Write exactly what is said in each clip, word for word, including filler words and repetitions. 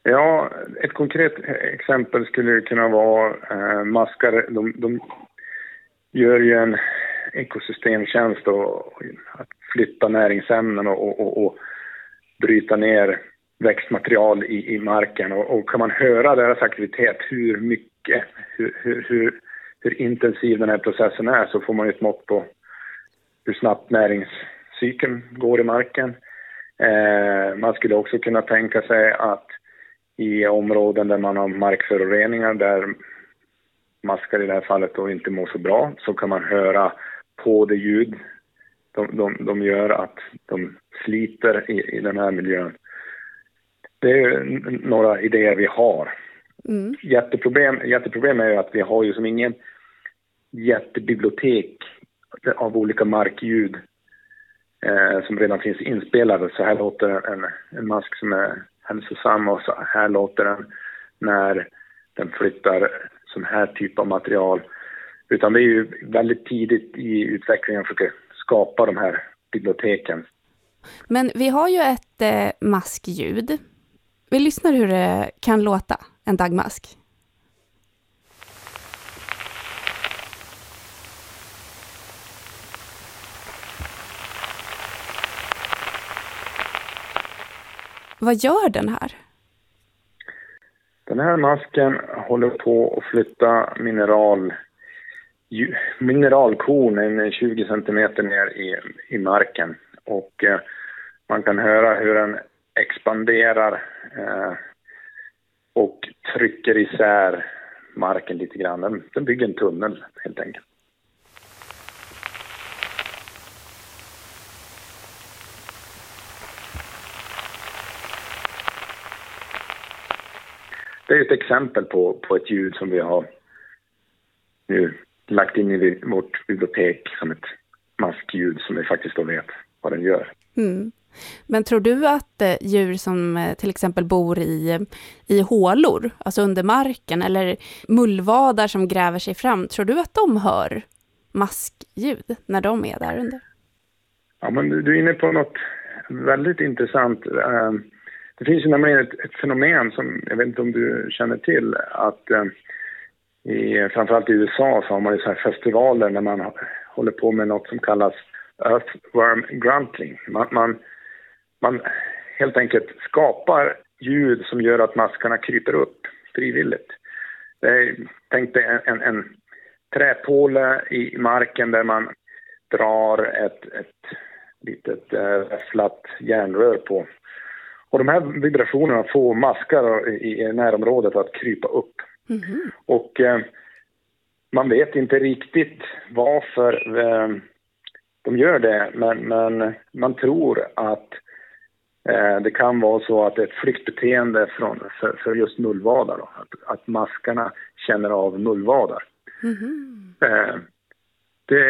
Ja, ett konkret exempel skulle kunna vara eh, maskar. De, de gör ju en ekosystemtjänst och att flytta näringsämnen och, och, och bryta ner växtmaterial i, i marken. Och, och kan man höra deras aktivitet, hur mycket, hur, hur, hur, hur intensiv den här processen är, så får man ju ett mått på hur snabbt näringscykeln går i marken. Eh, man skulle också kunna tänka sig att i områden där man har markföroreningar, där maskar i det här fallet då inte mår så bra, så kan man höra på det ljud de, de, de gör, att de sliter i, i den här miljön. Det är några idéer vi har. Mm. Jätteproblem, jätteproblem är ju att vi har ju som ingen jättebibliotek av olika markljud eh, som redan finns inspelade. Så här låter en, en mask som är hälsosam, och så här låter den när den flyttar sån här typ av material. Utan det är ju väldigt tidigt i utvecklingen att försöka skapa de här biblioteken. Men vi har ju ett eh, maskljud. Vi lyssnar hur det kan låta, en dagmask. Vad gör den här? Den här masken håller på att flytta mineral, mineralkorn en tjugo centimeter ner i, i marken. Och eh, man kan höra hur den expanderar eh, och trycker isär marken lite grann. Den, den bygger en tunnel helt enkelt. Det är ett exempel på, på ett ljud som vi har nu lagt in i vårt bibliotek som ett maskljud som vi faktiskt då vet vad den gör. Mm. Men tror du att eh, djur som eh, till exempel bor i, i hålor, alltså under marken, eller mullvadar som gräver sig fram, tror du att de hör maskljud när de är där under? Ja, men du, du är inne på något väldigt intressant. Uh, Det finns ju nämligen ett, ett fenomen som jag vet inte om du känner till, att eh, i, framförallt i U S A så har man ju så här festivaler när man håller på med något som kallas earthworm grunting. Man, man, man helt enkelt skapar ljud som gör att maskarna kryper upp frivilligt. Tänk dig en, en, en träpåle i marken där man drar ett, ett litet äh, flatt järnrör på. Och de här vibrationerna får maskar i, i närområdet att krypa upp. Mm-hmm. Och eh, man vet inte riktigt varför eh, de gör det. Men, men man tror att eh, det kan vara så att det är ett flyktbeteende från, för, för just mullvadar. Då. Att, att maskarna känner av mullvadar. Mm-hmm. Eh, det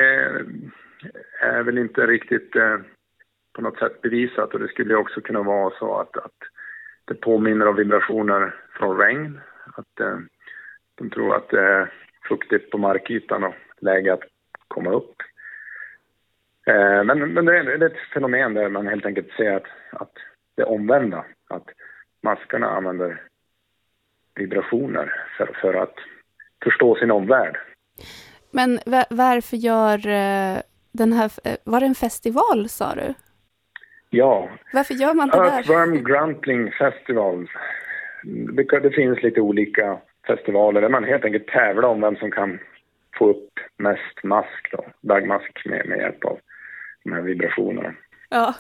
är väl inte riktigt... Eh, på något sätt bevisat, och det skulle också kunna vara så att, att det påminner om vibrationer från regn, att eh, de tror att det är fuktigt på markytan och läge att komma upp. Eh, men men det, är, det är ett fenomen där man helt enkelt ser att, att det är omvända, att maskarna använder vibrationer för, för att förstå sin omvärld. Men v- varför gör eh, den här, var det en festival sa du? Ja. Varför gör man det där? Earthworm Grunting Festival. Det, det finns lite olika festivaler där man helt enkelt tävlar om vem som kan få upp mest mask då. Dagmask med, med hjälp av de här vibrationerna. Ja.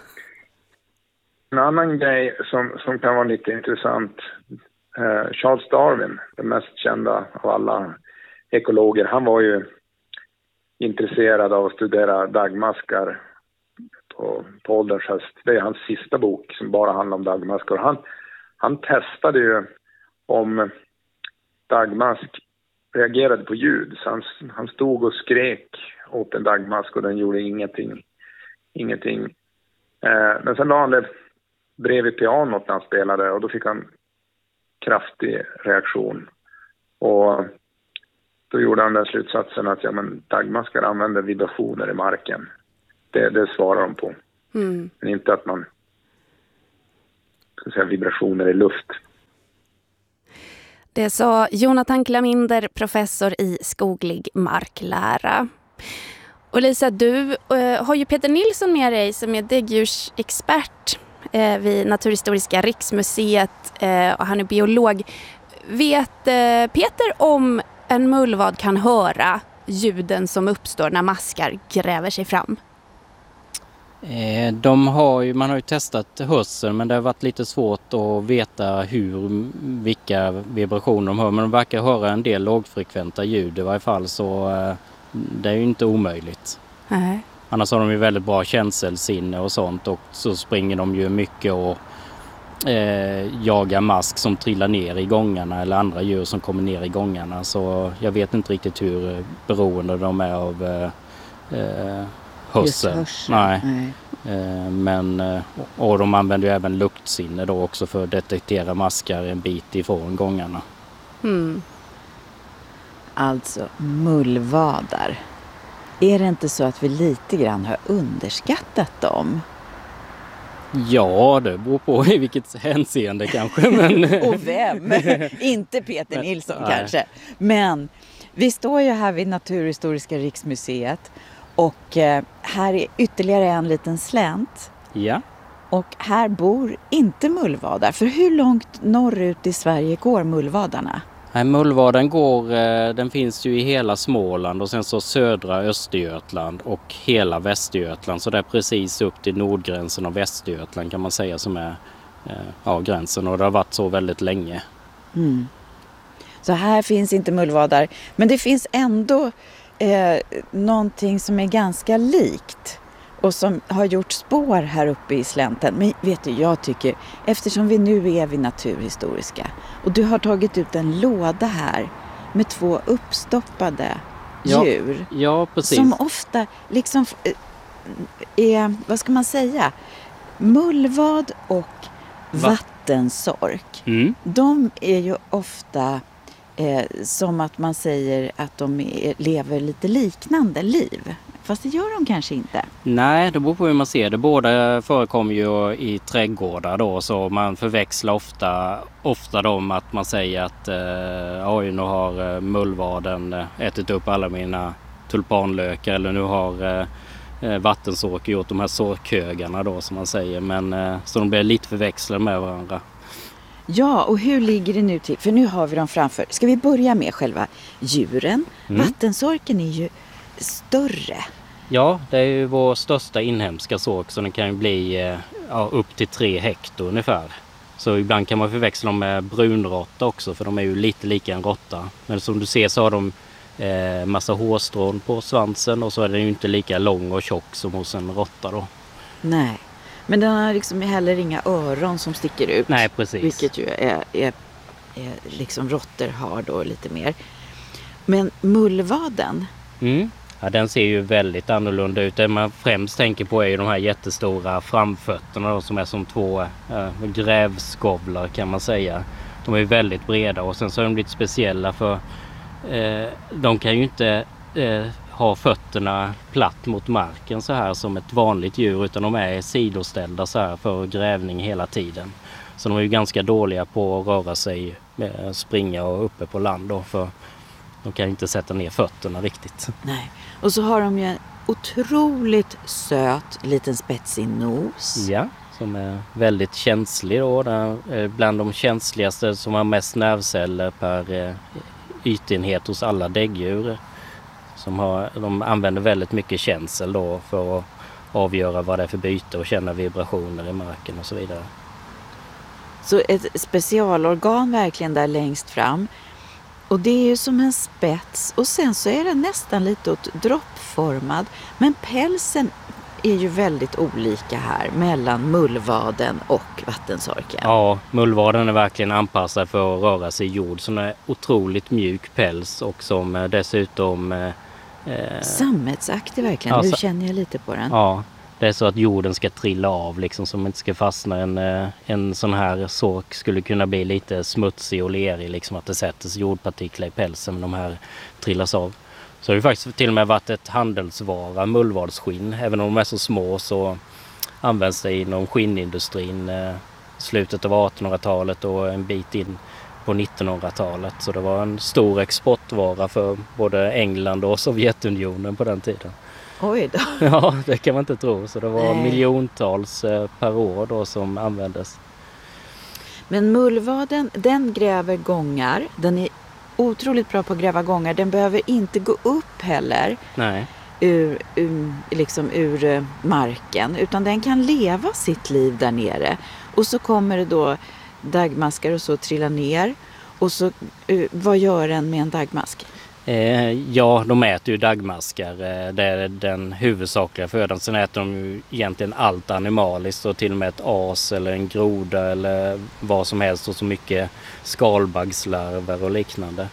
En annan grej som, som kan vara lite intressant. Eh, Charles Darwin, den mest kända av alla ekologer. Han var ju intresserad av att studera dagmaskar på, på ålderns höst. Det är hans sista bok som bara handlar om dagmaskar. Han, han testade ju om dagmask reagerade på ljud. Så han, han stod och skrek åt en dagmask och den gjorde ingenting. ingenting. Eh, men sen la han det bredvid pianot när han spelade och då fick han kraftig reaktion. Och då gjorde han den slutsatsen att ja, men dagmaskar använder vibrationer i marken. Det, det svarar de på. Mm. Men inte att man ska säga vibrationer i luft. Det sa Jonathan Klaminder, professor i skoglig marklära. Och Lisa, du eh, har ju Peter Nilsson med dig som är däggdjursexpert eh, vid Naturhistoriska riksmuseet eh, och han är biolog. Vet eh, Peter om en mullvad kan höra ljuden som uppstår när maskar gräver sig fram? Eh, de har ju, man har ju testat hörseln, men det har varit lite svårt att veta hur, vilka vibrationer de hör. Men de verkar höra en del lågfrekventa ljud i varje fall, så eh, det är ju inte omöjligt. Nej. Annars har de ju väldigt bra känselsinne och sånt, och så springer de ju mycket och eh, jagar mask som trillar ner i gångarna eller andra djur som kommer ner i gångarna. Så jag vet inte riktigt hur beroende de är av eh, eh, hörsel. Nej. Nej. Eh, men, eh, och de använder ju även luktsinne då också för att detektera maskar en bit ifrån gångarna. Mm. Alltså mullvadar. Är det inte så att vi lite grann har underskattat dem? Ja, det beror på i vilket hänseende kanske. Men... och vem? Inte Peter Nilsson men, kanske. Men vi står ju här vid Naturhistoriska riksmuseet och eh, här är ytterligare en liten slänt. Ja. Och här bor inte mullvadar. För hur långt norrut i Sverige går mullvadarna? Nej, mullvaden går, den finns ju i hela Småland och sen så södra Östergötland och hela Västergötland. Så det är precis upp till nordgränsen av Västergötland kan man säga som är ja, gränsen, och det har varit så väldigt länge. Mm. Så här finns inte mullvadar, men det finns ändå eh, någonting som är ganska likt och som har gjort spår här uppe i slänten. Men vet du, jag tycker, eftersom vi nu är vid Naturhistoriska och du har tagit ut en låda här med två uppstoppade ja, djur. Ja, precis. Som ofta liksom är, vad ska man säga, mullvad och Va? vattensork. Mm. De är ju ofta eh, som att man säger att de är, lever lite liknande liv. Fast det gör de kanske inte. Nej, det beror på hur man ser det. Båda förekommer ju i trädgårdar då, så man förväxlar ofta, ofta dem att man säger att eh, oj, nu har mullvaden ätit upp alla mina tulpanlökar, eller nu har eh, vattensork gjort de här sorkhögarna då som man säger. Men eh, så de blir lite förväxlade med varandra. Ja, och hur ligger det nu till? För nu har vi dem framför. Ska vi börja med själva djuren? Mm. Vattensorken är ju större. Ja, det är ju vår största inhemska sork, så den kan ju bli ja, upp till tre hektar ungefär. Så ibland kan man förväxla dem med brunråtta också, för de är ju lite lika en råtta. Men som du ser så har de eh, massa hårstrån på svansen, och så är den ju inte lika lång och tjock som hos en råtta då. Nej, men den har liksom heller inga öron som sticker ut. Nej, precis. Vilket ju är, är, är liksom råttor har då lite mer. Men mullvaden... Mm. Ja, den ser ju väldigt annorlunda ut. Det man främst tänker på är ju de här jättestora framfötterna då, som är som två äh, grävskovlar kan man säga. De är ju väldigt breda, och sen så är de lite speciella för eh, de kan ju inte eh, ha fötterna platt mot marken så här som ett vanligt djur, utan de är sidoställda så här för grävning hela tiden. Så de är ju ganska dåliga på att röra sig, eh, springa och uppe på land då, för de kan inte sätta ner fötterna riktigt. Nej. Och så har de ju en otroligt söt liten spetsig nos. Ja, som är väldigt känslig då. Den är bland de känsligaste som har mest nervceller per ytenhet hos alla däggdjur. Som har, de använder väldigt mycket känsel då för att avgöra vad det är för byte och känna vibrationer i marken och så vidare. Så ett specialorgan verkligen där längst fram. Och det är ju som en spets, och sen så är den nästan lite åt droppformad. Men pälsen är ju väldigt olika här mellan mullvaden och vattensorken. Ja, mullvaden är verkligen anpassad för att röra sig i jord. Så den är otroligt mjuk päls och som dessutom... Eh, sammetsaktig verkligen, ja, nu så, känner jag lite på den. Ja, det är så att jorden ska trilla av liksom, så man inte ska fastna. En, en sån här sork skulle kunna bli lite smutsig och lerig, liksom att det sätts jordpartiklar i pälsen, men de här trillas av. Så det har faktiskt till och med varit ett handelsvara, mullvadsskinn. Även om de är så små så används det inom skinnindustrin eh, slutet av artonhundratalet och en bit in på nittonhundratalet. Så det var en stor exportvara för både England och Sovjetunionen på den tiden. Oj då. Ja, det kan man inte tro. Så det var Nej. miljontals per år då som användes. Men mullvaden, den gräver gångar. Den är otroligt bra på att gräva gångar. Den behöver inte gå upp heller. Nej. Ur, ur, liksom ur marken, utan den kan leva sitt liv där nere. Och så kommer det då dagmaskar och så trillar ner. Och så, uh, vad gör den med en dagmask? Eh, ja, de äter ju dagmaskar. Eh, det är den huvudsakliga födan. Sen äter de ju egentligen allt animaliskt och till och med ett as eller en groda eller vad som helst och så mycket skalbaggslarver och liknande.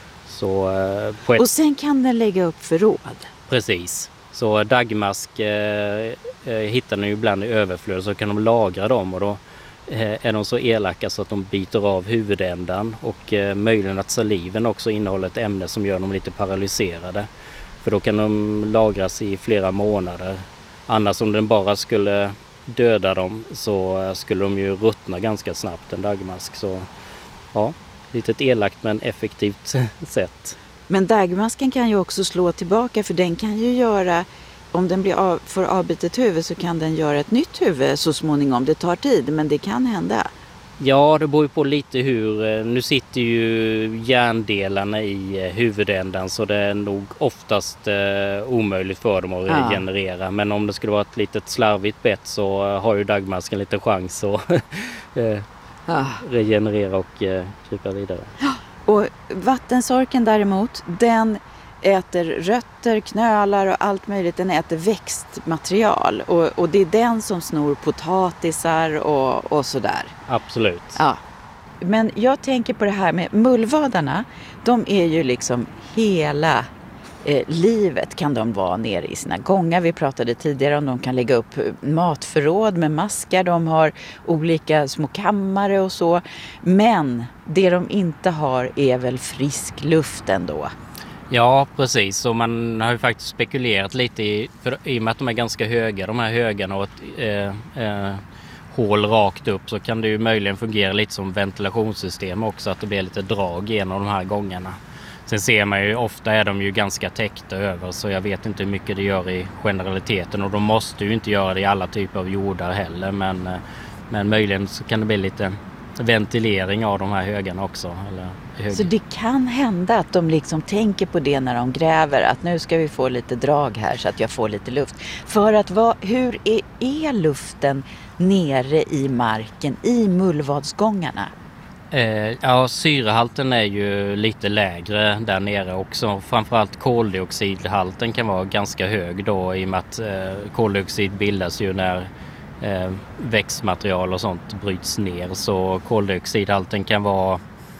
Så, eh, på ett... Och sen kan den lägga upp förråd. Precis. Så dagmask eh, eh, hittar ni ju ibland i överflöd, så kan de lagra dem och då eh, är de så elaka så att de biter av huvudändan och eh, möjligen att saliven också innehåller ett ämne som gör dem lite paralyserade. För då kan de lagras i flera månader. Annars om den bara skulle döda dem så eh, skulle de ju ruttna ganska snabbt, en dagmask. Så ja, lite ett elakt men effektivt sätt. Men dagmasken kan ju också slå tillbaka, för den kan ju göra, om den blir av, får avbitet huvud så kan den göra ett nytt huvud så småningom. Det tar tid, men det kan hända. Ja, det beror ju på lite hur, nu sitter ju hjärndelarna i huvudändan så det är nog oftast eh, omöjligt för dem att Ja. regenerera. Men om det skulle vara ett litet slarvigt bett så har ju dagmasken lite chans att eh, Ja. regenerera och eh, krypa vidare. Och vattensorken däremot, den äter rötter, knölar och allt möjligt. Den äter växtmaterial och, och det är den som snor potatisar och, och sådär. Absolut. Ja. Men jag tänker på det här med mullvadarna. De är ju liksom hela eh, livet kan de vara nere i sina gångar. Vi pratade tidigare om de kan lägga upp matförråd med maskar. De har olika små kammare och så. Men det de inte har är väl frisk luft ändå. Ja, precis. Så man har ju faktiskt spekulerat lite i, för i och med att de är ganska höga, de här högarna och ett eh, eh, hål rakt upp, så kan det ju möjligen fungera lite som ventilationssystem också, att det blir lite drag genom de här gångarna. Sen ser man ju, ofta är de ju ganska täckta över, så jag vet inte hur mycket det gör i generaliteten, och de måste ju inte göra det i alla typer av jordar heller, men, men möjligen så kan det bli lite ventilering av de här högarna också. Eller hög... Så det kan hända att de liksom tänker på det när de gräver, att nu ska vi få lite drag här så att jag får lite luft. För att vad, hur är, är luften nere i marken, i mullvadsgångarna? Eh, ja, syrehalten är ju lite lägre där nere också. Framförallt koldioxidhalten kan vara ganska hög då, i och med att eh, koldioxid bildas ju när eh, växtmaterial och sånt bryts ner. Så koldioxidhalten kan vara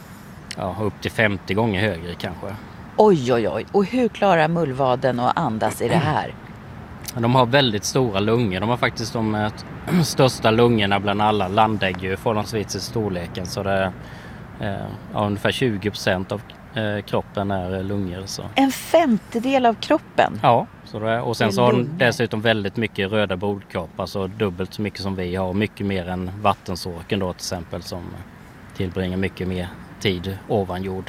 ja, upp till femtio gånger högre kanske. Oj, oj, oj. Och hur klarar mullvaden att andas i det här? De har väldigt stora lungor. De har faktiskt de eh, största lungorna bland alla landdäggdjur förhållandevis i storleken. Så det är eh, ja, ungefär tjugo procent av eh, kroppen är lungor. Så. En femtedel av kroppen? Ja, så det är, och sen så har de lungor. dessutom väldigt mycket röda blodkroppar, alltså dubbelt så mycket som vi har. Mycket mer än vattensorken då till exempel, som tillbringar mycket mer tid ovan jord.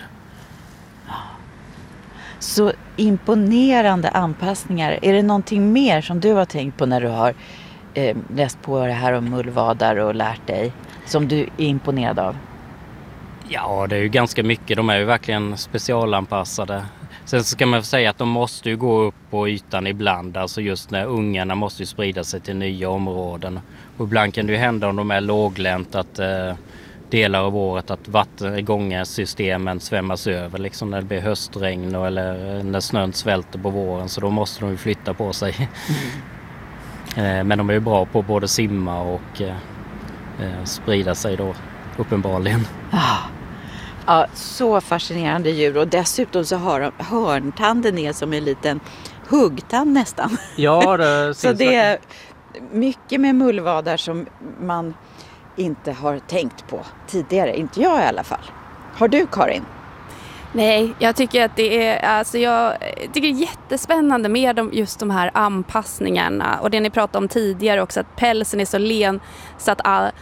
Så imponerande anpassningar. Är det någonting mer som du har tänkt på när du har eh, läst på det här om mullvadar och lärt dig, som du är imponerad av? Ja, det är ju ganska mycket. De är ju verkligen specialanpassade. Sen så ska man säga att de måste ju gå upp på ytan ibland. Alltså just när ungarna måste ju sprida sig till nya områden. Och ibland kan det ju hända om de är låglänt att eh, delar av året att vattengångarsystemen svämmas över. Liksom när det blir höstregn eller när snön svälter på våren. Så då måste de ju flytta på sig. Mm. eh, men de är ju bra på både simma och eh, sprida sig då uppenbarligen. Ah. Ja, så fascinerande djur, och dessutom så har de hörntanden är som en liten huggtand nästan. Ja, det så det är mycket med mullvadar som man inte har tänkt på tidigare, inte jag i alla fall. Har du, Karin? Nej, jag tycker att det är, alltså jag tycker det är jättespännande med de, just de här anpassningarna, och det ni pratade om tidigare också, att pälsen är så len så att all,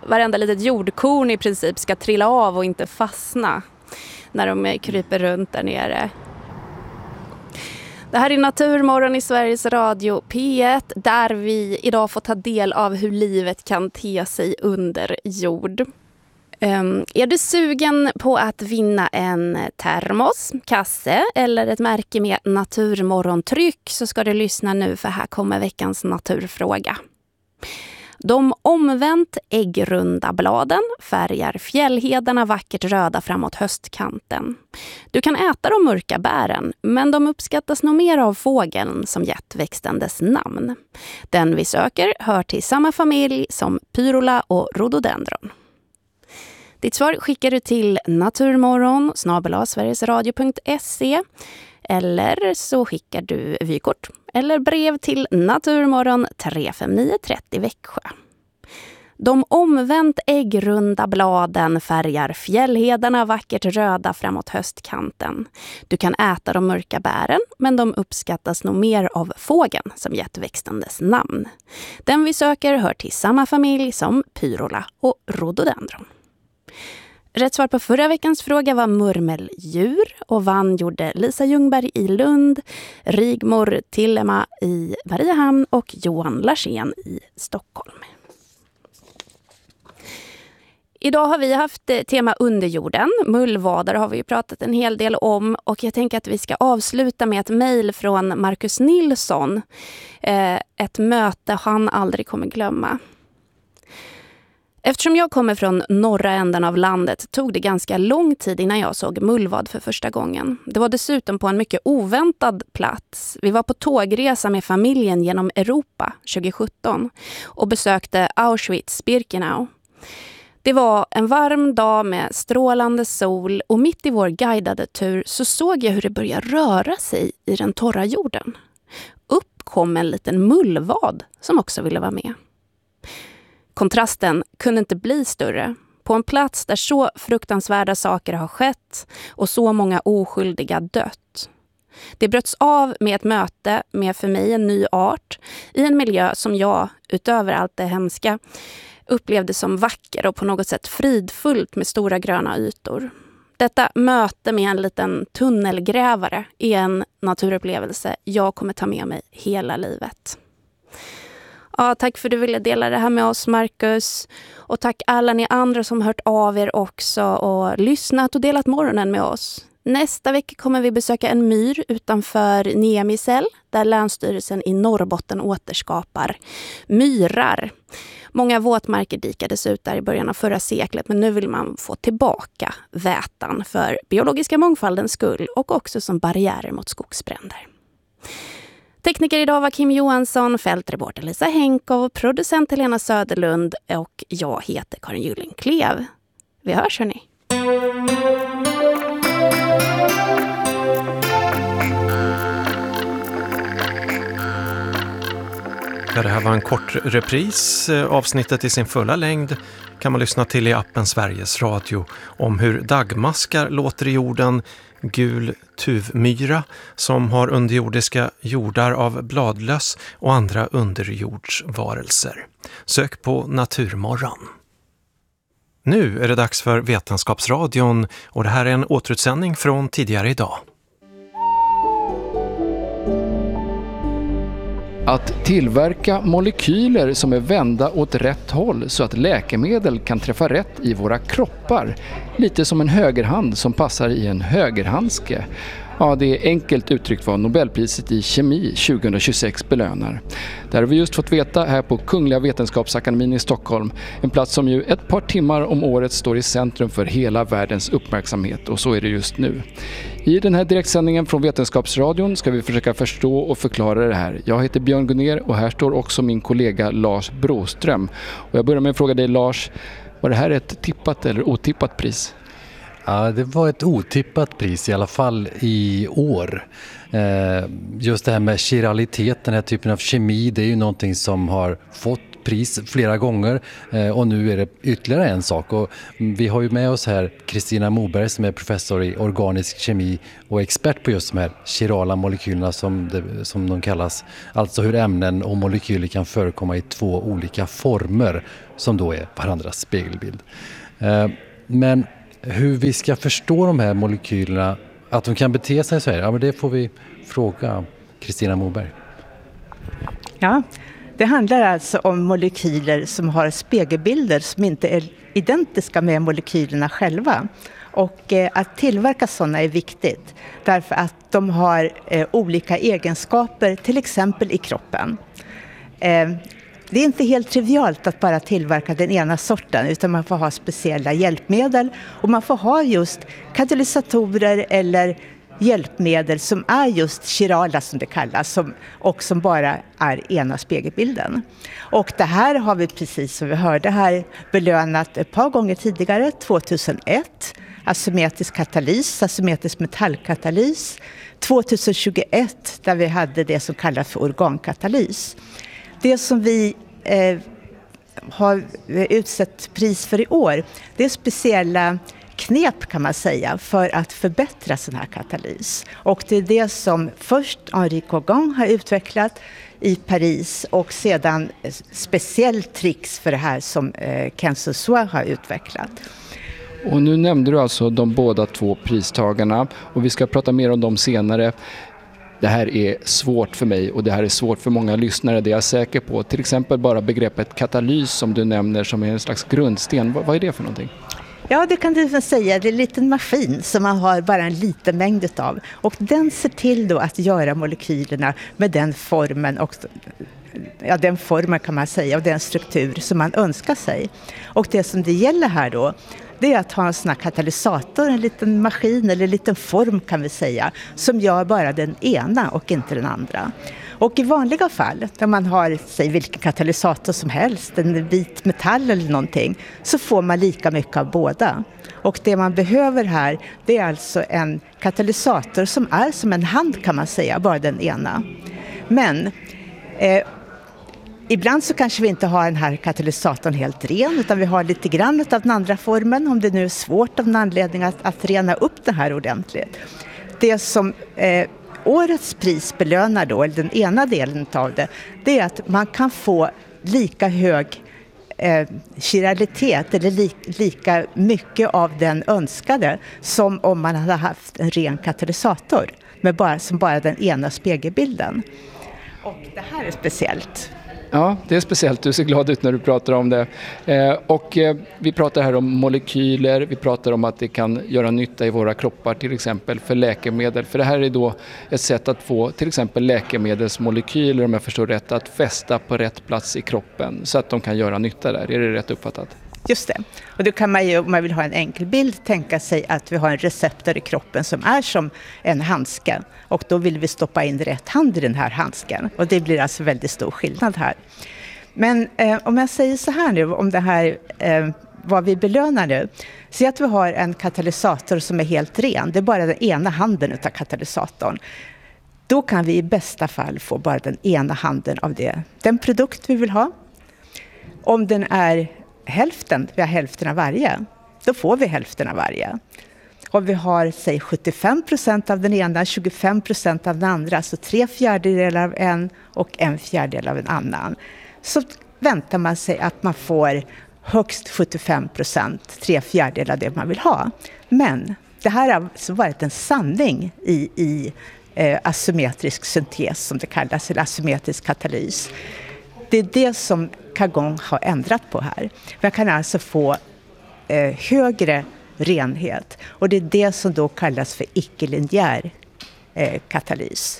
varenda litet jordkorn i princip ska trilla av och inte fastna när de kryper runt där nere. Det här är Naturmorgon i Sveriges Radio P ett, där vi idag får ta del av hur livet kan te sig under jord. Um, är du sugen på att vinna en termos, kasse eller ett märke med Naturmorgontryck, så ska du lyssna nu, för här kommer veckans naturfråga. De omvänt äggrunda bladen färgar fjällhedarna vackert röda framåt höstkanten. Du kan äta de mörka bären, men de uppskattas nog mer av fågeln som gett växten dess namn. Den vi söker hör till samma familj som pyrola och rhododendron. Ditt svar skickar du till naturmorgon snabel-a sverigesradio punkt se, eller så skickar du vykort eller brev till Naturmorgon tre fem nio tre noll Växjö. De omvänt äggrunda bladen färgar fjällhedarna vackert röda framåt höstkanten. Du kan äta de mörka bären, men de uppskattas nog mer av fågeln som gett växten dess namn. Den vi söker hör till samma familj som pyrola och rhododendron. Rätt svar på förra veckans fråga var murmeldjur, och vann gjorde Lisa Ljungberg i Lund, Rigmor Tillema i Mariehamn och Johan Larsén i Stockholm. Idag har vi haft tema underjorden. Mullvadar har vi ju pratat en hel del om, och jag tänker att vi ska avsluta med ett mejl från Marcus Nilsson. Ett möte han aldrig kommer glömma. Eftersom jag kommer från norra änden av landet tog det ganska lång tid innan jag såg mullvad för första gången. Det var dessutom på en mycket oväntad plats. Vi var på tågresa med familjen genom Europa tjugo-sjutton och besökte Auschwitz-Birkenau. Det var en varm dag med strålande sol, och mitt i vår guidade tur så såg jag hur det började röra sig i den torra jorden. Upp kom en liten mullvad som också ville vara med. Kontrasten kunde inte bli större. På en plats där så fruktansvärda saker har skett och så många oskyldiga dött. Det bröts av med ett möte med för mig en ny art i en miljö som jag, utöver allt det hemska, upplevde som vacker och på något sätt fridfullt med stora gröna ytor. Detta möte med en liten tunnelgrävare är en naturupplevelse jag kommer ta med mig hela livet. Ja, tack för att du ville dela det här med oss, Marcus. Och tack alla ni andra som hört av er också och lyssnat och delat morgonen med oss. Nästa vecka kommer vi besöka en myr utanför Niemisäll, där Länsstyrelsen i Norrbotten återskapar myrar. Många våtmarker dikades ut där i början av förra seklet, men nu vill man få tillbaka vätan för biologiska mångfaldens skull och också som barriärer mot skogsbränder. Tekniker idag var Kim Johansson, fältreporter Lisa Henkov, producent Helena Söderlund och jag heter Karin Gyllenklev. Vi hörs hörni. Ja, det här var en kort repris. Avsnittet i sin fulla längd kan man lyssna till i appen Sveriges Radio om hur dagmaskar låter i jorden, gul tuvmyra som har underjordiska jordar av bladlöss och andra underjordsvarelser. Sök på Naturmorgon. Nu är det dags för Vetenskapsradion och det här är en återutsändning från tidigare idag. Att tillverka molekyler som är vända åt rätt håll så att läkemedel kan träffa rätt i våra kroppar. Lite som en högerhand som passar i en högerhandske. Ja, det är enkelt uttryckt vad Nobelpriset i kemi tjugohundratjugosex belönar. Där har vi just fått veta här på Kungliga Vetenskapsakademin i Stockholm. En plats som ju ett par timmar om året står i centrum för hela världens uppmärksamhet, och så är det just nu. I den här direktsändningen från Vetenskapsradion ska vi försöka förstå och förklara det här. Jag heter Björn Gunner och här står också min kollega Lars Broström. Och jag börjar med att fråga dig, Lars, var det här ett tippat eller otippat pris? Ja, det var ett otippat pris i alla fall i år. Eh, just det här med chiralitet, den här typen av kemi, det är ju någonting som har fått pris flera gånger och nu är det ytterligare en sak. Och vi har ju med oss här Kristina Moberg som är professor i organisk kemi och expert på just de här chirala molekylerna som, det, som de kallas. Alltså hur ämnen och molekyler kan förekomma i två olika former som då är varandras spegelbild. Men hur vi ska förstå de här molekylerna, att de kan bete sig så här, ja, men det får vi fråga Kristina Moberg. Ja, det handlar alltså om molekyler som har spegelbilder som inte är identiska med molekylerna själva. Och eh, att tillverka sådana är viktigt därför att de har eh, olika egenskaper, till exempel i kroppen. Eh, det är inte helt trivialt att bara tillverka den ena sorten utan man får ha speciella hjälpmedel och man får ha just katalysatorer eller hjälpmedel som är just chirala som det kallas som, och som bara är ena spegelbilden. Och det här har vi precis som vi hörde här belönat ett par gånger tidigare, tjugohundraett, asymmetrisk katalys, asymmetrisk metallkatalys, tjugohundratjugoett där vi hade det som kallas för organkatalys. Det som vi eh, har utsett pris för i år, det är speciella knep kan man säga för att förbättra sån här katalys. Och det är det som först Henri Kogan har utvecklat i Paris och sedan speciellt tricks för det här som eh, Ken Susua har utvecklat. Och nu nämnde du alltså de båda två pristagarna och vi ska prata mer om dem senare. Det här är svårt för mig och det här är svårt för många lyssnare, det är jag säker på. Till exempel bara begreppet katalys som du nämner som är en slags grundsten. Vad, vad är det för någonting? Ja, det kan du säga. Det är en liten maskin som man har bara en liten mängd av. Och den ser till då att göra molekylerna med den formen och ja, den formen kan man säga och den struktur som man önskar sig. Och det som det gäller här då, det är att ha en sån här katalysator, en liten maskin eller en liten form kan vi säga, som gör bara den ena och inte den andra. Och i vanliga fall, där man har säg, vilken katalysator som helst, en vit metall eller någonting, så får man lika mycket av båda. Och det man behöver här, det är alltså en katalysator som är som en hand kan man säga, bara den ena. Men eh, ibland så kanske vi inte har den här katalysatorn helt ren utan vi har lite grann av den andra formen om det nu är svårt av en anledning att, att rena upp det här ordentligt. Det som eh, årets pris belönar då, eller den ena delen av det, det är att man kan få lika hög eh, chiralitet eller li, lika mycket av den önskade som om man hade haft en ren katalysator med bara, som bara den ena spegelbilden. Och det här är speciellt. Ja, det är speciellt. Du ser glad ut när du pratar om det. Eh, och eh, vi pratar här om molekyler. Vi pratar om att det kan göra nytta i våra kroppar till exempel för läkemedel. För det här är då ett sätt att få till exempel läkemedelsmolekyler, om jag förstår rätt, att fästa på rätt plats i kroppen så att de kan göra nytta där. Är det rätt uppfattat? Just det. Och då kan man ju, om man vill ha en enkel bild, tänka sig att vi har en receptor i kroppen som är som en handske. Och då vill vi stoppa in rätt hand i den här handsken. Och det blir alltså väldigt stor skillnad här. Men eh, om jag säger så här nu, om det här, eh, vad vi belönar nu. Så att vi har en katalysator som är helt ren. Det är bara den ena handen av katalysatorn. Då kan vi i bästa fall få bara den ena handen av det. Den produkt vi vill ha. Om den är hälften, vi har hälften av varje, då får vi hälften av varje. Om vi har, säg sjuttiofem procent av den ena, tjugofem procent av den andra, så tre fjärdedelar av en och en fjärdedel av en annan, så väntar man sig att man får högst sjuttiofem procent, tre fjärdedelar av det man vill ha. Men det här har alltså varit en sanning i, i eh, asymmetrisk syntes som det kallas, eller asymmetrisk katalys. Det är det som Kogan har ändrat på här. Man kan alltså få eh, högre renhet. Och det är det som då kallas för icke-linjär eh, katalys.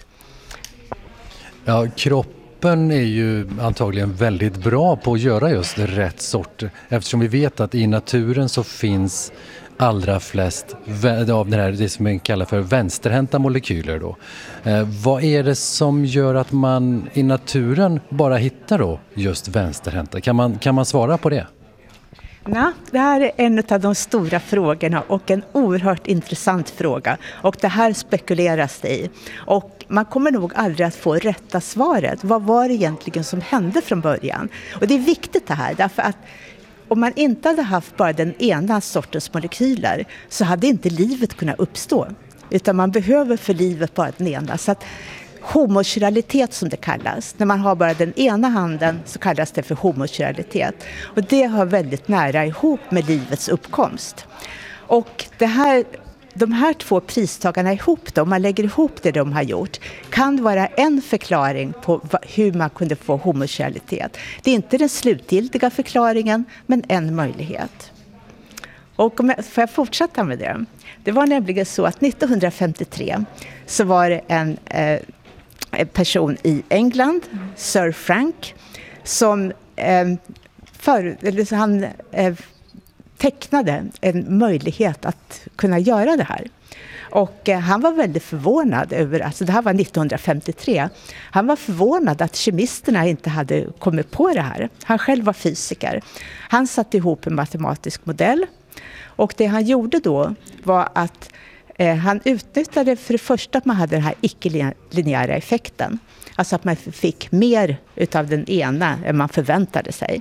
Ja, kroppen är ju antagligen väldigt bra på att göra just rätt sort. Eftersom vi vet att i naturen så finns allra flest av det, här, det som man kallar för vänsterhänta molekyler. Då. Eh, vad är det som gör att man i naturen bara hittar då just vänsterhänta? Kan man, kan man svara på det? Ja, det här är en av de stora frågorna och en oerhört intressant fråga. Och det här spekuleras det i. Och man kommer nog aldrig att få rätta svaret. Vad var det egentligen som hände från början? Och det är viktigt det här, därför att om man inte hade haft bara den ena sortens molekyler så hade inte livet kunnat uppstå. Utan man behöver för livet bara den ena. Så att homokyralitet som det kallas. När man har bara den ena handen så kallas det för homokyralitet. Och det har väldigt nära ihop med livets uppkomst. Och det här, de här två pristagarna ihop då, om man lägger ihop det de har gjort, kan vara en förklaring på hur man kunde få homokyralitet. Det är inte den slutgiltiga förklaringen, men en möjlighet. Och om jag, får jag fortsätta med det? Det var nämligen så att nittonhundrafemtiotre så var det en eh, person i England, Sir Frank, som eh, för, eller så han eh, tecknade en möjlighet att kunna göra det här. Och eh, han var väldigt förvånad över, alltså det här var nittonhundrafemtiotre, han var förvånad att kemisterna inte hade kommit på det här. Han själv var fysiker. Han satte ihop en matematisk modell. Och det han gjorde då var att eh, han utnyttjade för det första att man hade den här icke-linjära effekten. Alltså att man fick mer utav den ena än man förväntade sig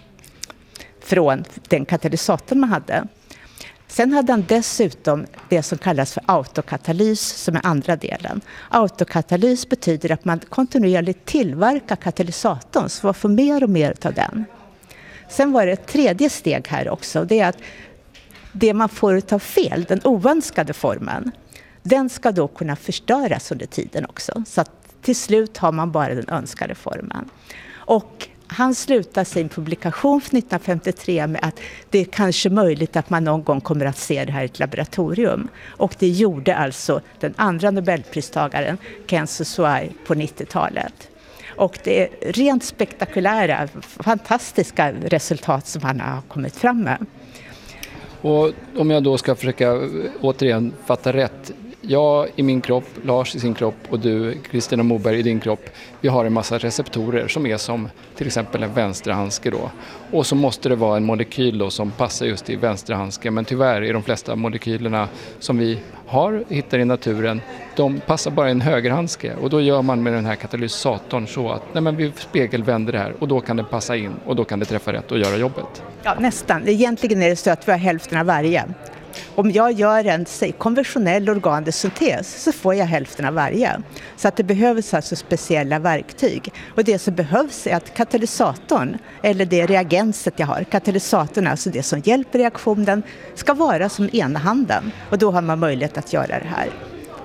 från den katalysatorn man hade. Sen hade han dessutom det som kallas för autokatalys som är andra delen. Autokatalys betyder att man kontinuerligt tillverkar katalysatorn så man får mer och mer av den. Sen var det ett tredje steg här också. Det är att det man får ta fel, den oönskade formen, den ska då kunna förstöras under tiden också. Så att till slut har man bara den önskade formen. Och han slutar sin publikation för nittonhundrafemtiotre med att det är kanske möjligt att man någon gång kommer att se det här i ett laboratorium. Och det gjorde alltså den andra nobelpristagaren, Ken Sosai, på nittiotalet. Och det är rent spektakulära, fantastiska resultat som han har kommit fram med. Och om jag då ska försöka återigen fatta rätt. Jag i min kropp, Lars i sin kropp och du, Kristina Moberg, i din kropp. Vi har en massa receptorer som är som till exempel en vänsterhandske då. Och så måste det vara en molekyl då som passar just i vänsterhandske. Men tyvärr är de flesta molekylerna som vi har, hittar i naturen, de passar bara i en högerhandske. Och då gör man med den här katalysatorn så att nej men vi spegelvänder det här och då kan den passa in och då kan det träffa rätt och göra jobbet. Ja, nästan. Egentligen är det så att vi har hälften av varje. Om jag gör en säg, konventionell organisk syntes så får jag hälften av varje. Så att det behövs alltså speciella verktyg. Och det som behövs är att katalysatorn, eller det reagenset jag har, katalysatorn, alltså det som hjälper reaktionen, ska vara som ena handen. Och då har man möjlighet att göra det här.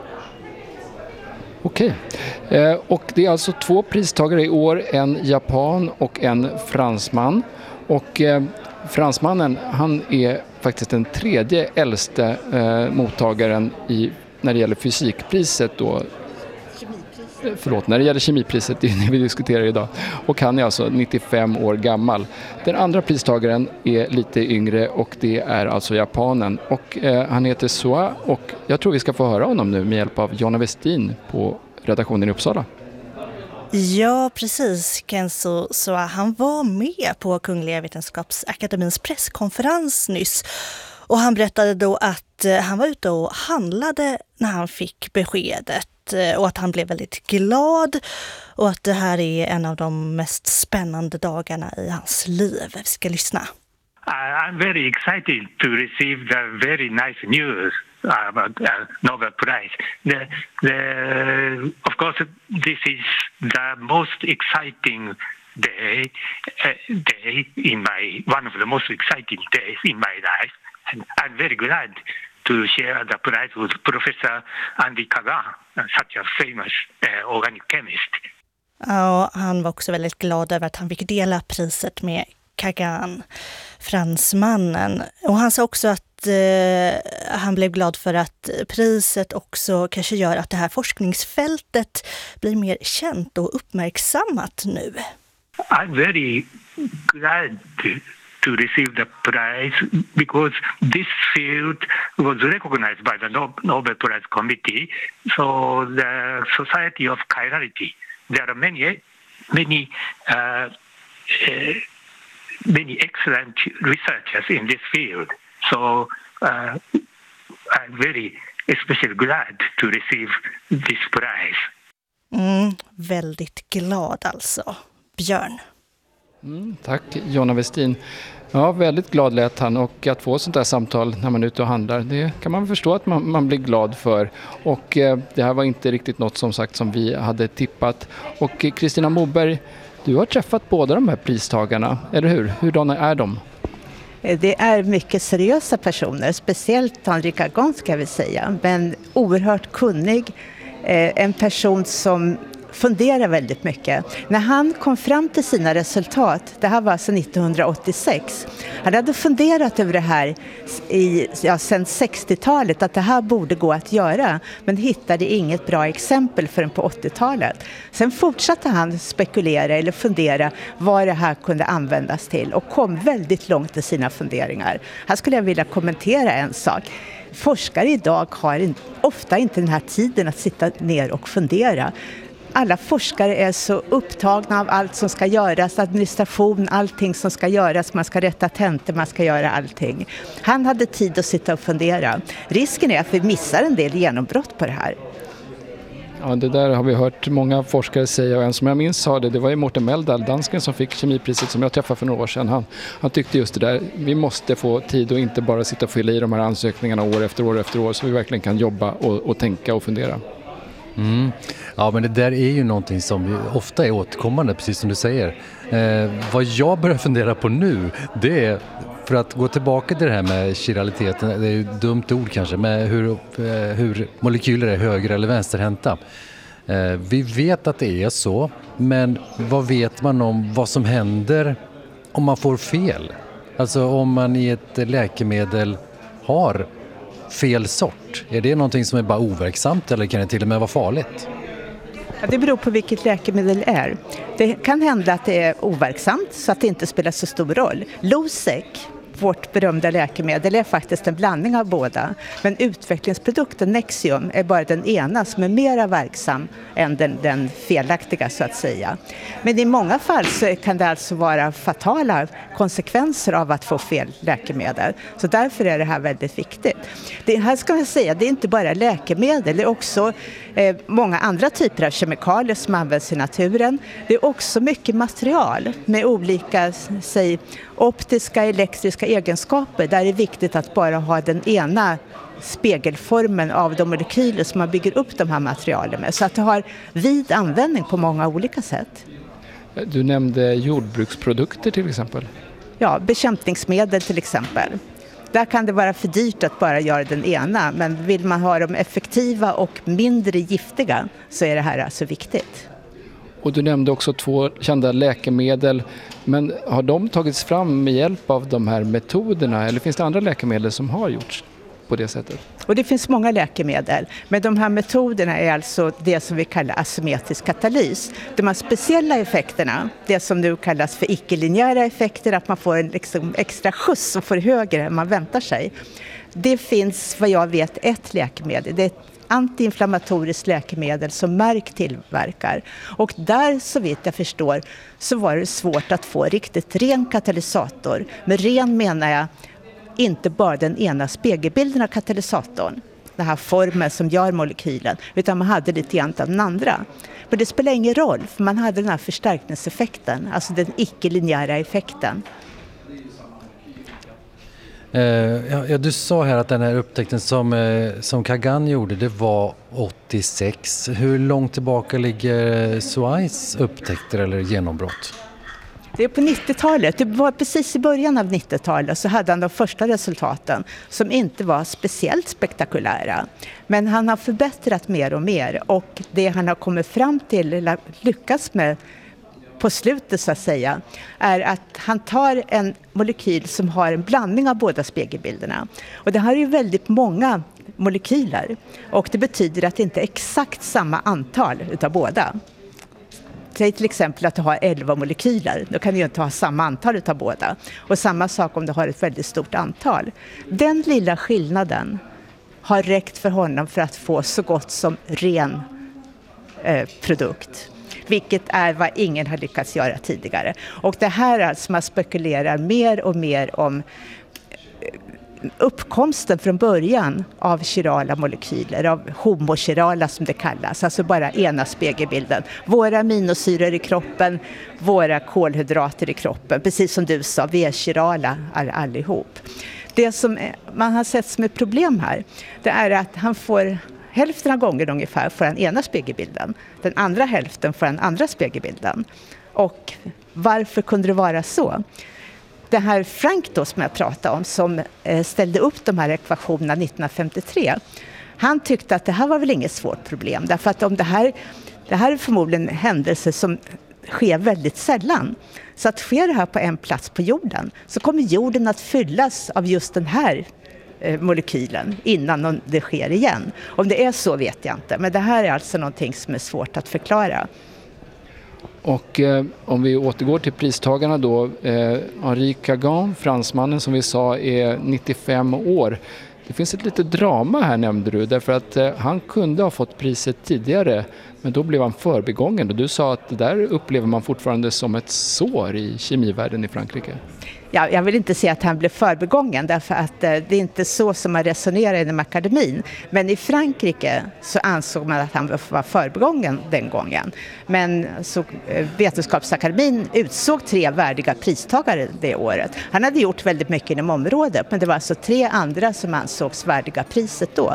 Okej, eh, och det är alltså två pristagare i år, en japan och en fransman. Och eh, fransmannen, han är faktiskt den tredje äldste eh, mottagaren i, när det gäller fysikpriset då. Förlåt, när det gäller kemipriset, det är det vi diskuterar idag. Och han är alltså nittiofem år gammal. Den andra pristagaren är lite yngre och det är alltså japanen. Och eh, han heter Soa och jag tror vi ska få höra honom nu med hjälp av Jonna Westin på redaktionen i Uppsala. Ja, precis. Kenzo Soa, han var med på Kungliga Vetenskapsakademins presskonferens nyss. Och han berättade då att han var ute och handlade när han fick beskedet. Och att han blev väldigt glad. Och att det här är en av de mest spännande dagarna i hans liv. Vi ska lyssna. I'm very excited to receive the very nice news about uh, Nobel Prize. The, the, of course, this is the most exciting day, uh, day in my one of the most exciting days in my life, and I'm very glad to share the prize with Professor Andy Kagan, such a famous uh, organic chemist. Ja, han var också väldigt glad över att han fick dela priset med Kagan, fransmannen. Och han sa också att eh, han blev glad för att priset också kanske gör att det här forskningsfältet blir mer känt och uppmärksammat nu. I'm very glad to, to receive the prize because this field was recognized by the Nobel Prize Committee. So the Society of Chirality, there are many, many uh, uh, many excellent researchers in this field. So uh, I'm very especially glad to receive this prize. Mm, väldigt glad alltså, Björn. Mm, tack Jonna Westin. Ja, väldigt glad lät han, och att få sånt där samtal när man är ute och handlar, det kan man förstå att man, man blir glad för. Och eh, det här var inte riktigt något som sagt som vi hade tippat. Och eh, Kristina Moberg, du har träffat båda de här pristagarna, eller hur? Hurdana är de? Det är mycket seriösa personer, speciellt Henri Cagon ska jag väl säga, men oerhört kunnig, eh, en person som funderar väldigt mycket. När han kom fram till sina resultat, det här var alltså nittonhundraåttiosex, han hade funderat över det här i, ja, sedan sextiotalet, att det här borde gå att göra, men hittade inget bra exempel förrän på åttiotalet. Sen fortsatte han spekulera eller fundera vad det här kunde användas till och kom väldigt långt i sina funderingar. Här skulle jag vilja kommentera en sak. Forskare idag har ofta inte den här tiden att sitta ner och fundera. Alla forskare är så upptagna av allt som ska göras, administration, allting som ska göras, man ska rätta tentor, man ska göra allting. Han hade tid att sitta och fundera. Risken är att vi missar en del genombrott på det här. Ja, det där har vi hört många forskare säga, och en som jag minns sa det, det var ju Morten Meldal, dansken som fick kemipriset som jag träffade för några år sedan. Han, han tyckte just det där, vi måste få tid och inte bara sitta och fylla i de här ansökningarna år efter år efter år, så vi verkligen kan jobba och, och tänka och fundera. Mm. Ja, men det där är ju någonting som ofta är återkommande, precis som du säger. Eh, vad jag börjar fundera på nu, det är, för att gå tillbaka till det här med chiraliteten, det är ju ett dumt ord kanske, med hur, eh, hur molekyler är höger- eller vänsterhänta. Eh, vi vet att det är så, men vad vet man om vad som händer om man får fel? Alltså om man i ett läkemedel har fel sort. Är det någonting som är bara overksamt, eller kan det till och med vara farligt? Ja, det beror på vilket läkemedel det är. Det kan hända att det är overksamt så att det inte spelar så stor roll. Losec, vårt berömda läkemedel, är faktiskt en blandning av båda. Men utvecklingsprodukten Nexium är bara den ena som är mera verksam än den, den felaktiga så att säga. Men i många fall så kan det alltså vara fatala konsekvenser av att få fel läkemedel. Så därför är det här väldigt viktigt. Det här ska jag säga, det är inte bara läkemedel, det är också eh, många andra typer av kemikalier som används i naturen. Det är också mycket material med olika, säg, optiska, elektriska egenskaper där det är viktigt att bara ha den ena spegelformen av de molekyler som man bygger upp de här materialen med. Så att det har vid användning på många olika sätt. Du nämnde jordbruksprodukter till exempel. Ja, bekämpningsmedel till exempel. Där kan det vara för dyrt att bara göra den ena, men vill man ha dem effektiva och mindre giftiga så är det här alltså viktigt. Och du nämnde också två kända läkemedel, men har de tagits fram med hjälp av de här metoderna, eller finns det andra läkemedel som har gjorts på det sättet? Och det finns många läkemedel, men de här metoderna är alltså det som vi kallar asymmetrisk katalys. De här speciella effekterna, det som nu kallas för icke-linjära effekter, att man får en liksom extra skjuts och får högre än man väntar sig. Det finns vad jag vet ett läkemedel, det är ett antiinflammatoriskt läkemedel som Merck tillverkar. Och där, så vitt jag förstår, så var det svårt att få riktigt ren katalysator. Med ren menar jag inte bara den ena spegelbilden av katalysatorn, den här formen som gör molekylen, utan man hade lite grann av den andra. Men det spelar ingen roll, för man hade den här förstärkningseffekten, alltså den icke-linjära effekten. Uh, ja, du sa här att den här upptäckten som, uh, som Kagan gjorde, det var åttiosex. Hur långt tillbaka ligger Suais upptäckter eller genombrott? Det är på nittiotalet, det var precis i början av nittiotalet så hade han de första resultaten som inte var speciellt spektakulära. Men han har förbättrat mer och mer, och det han har kommit fram till, eller lyckats med på slutet så att säga, är att han tar en molekyl som har en blandning av båda spegelbilderna. Och det här är ju väldigt många molekyler, och det betyder att det inte är exakt samma antal utav båda. Säg till exempel att du har elva molekyler, då kan du ju inte ha samma antal utav båda. Och samma sak om du har ett väldigt stort antal. Den lilla skillnaden har räckt för honom för att få så gott som ren eh, produkt. vilket är vad ingen har lyckats göra tidigare. Och det här är alltså man spekulerar mer och mer om uppkomsten från början av chirala molekyler, av homochirala som det kallas, alltså bara ena spegelbilden. Våra aminosyror i kroppen, våra kolhydrater i kroppen, precis som du sa, vi är chirala allihop. Det som man har sett som ett problem här, det är att han får hälften av gånger ungefär får den ena spegelbilden, den andra hälften får den andra spegelbilden. Och varför kunde det vara så? Det här Frank då som jag pratade om som ställde upp de här ekvationerna nittonhundrafemtiotre, han tyckte att det här var väl inget svårt problem. Därför att om det här, det här är förmodligen händelser som sker väldigt sällan. Så att sker det här på en plats på jorden så kommer jorden att fyllas av just den här molekylen innan det sker igen. Om det är så vet jag inte, men det här är alltså någonting som är svårt att förklara. Och eh, om vi återgår till pristagarna då, eh, Henri Cagan, fransmannen som vi sa är nittiofem år. Det finns ett litet drama här nämnde du, därför att eh, han kunde ha fått priset tidigare, men då blev han förbigången. Och du sa att det där upplever man fortfarande som ett sår i kemivärlden i Frankrike. Ja, jag vill inte säga att han blev förbigången därför att eh, det är inte så som man resonerar inom akademin. Men i Frankrike så ansåg man att han var förbigången den gången. Men så, eh, Vetenskapsakademin utsåg tre värdiga pristagare det året. Han hade gjort väldigt mycket inom området, men det var alltså tre andra som ansågs värdiga priset då.